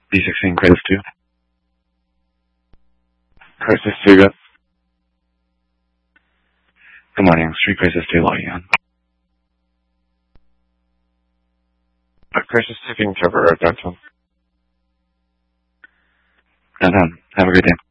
B16 Crisis 2. Crisis 2, go. Good morning, Street Crisis 2 logging on. Crisis 2 being covered downtown. Downtown. Have a great day.